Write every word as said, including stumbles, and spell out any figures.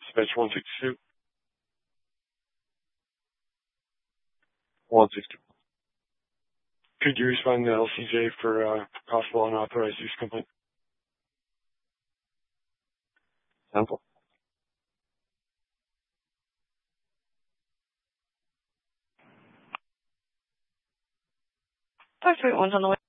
Dispatch one sixty-two. one sixty-two. Could you respond to L C J for uh, possible unauthorized use complaint? Sample. five three one's on the way.